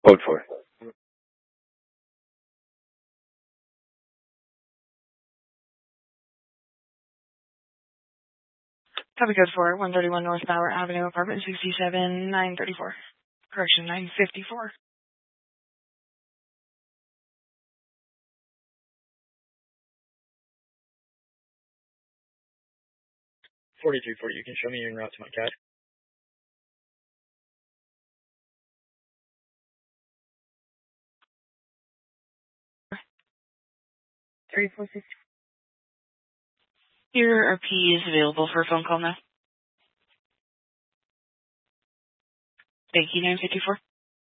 Code 4. Copy code 4, 131 North Bauer Avenue, apartment 67, 934. Correction, 954. 4340, you can show me your en route to my CAD. Your RP is available for a phone call now. Thank you, 954.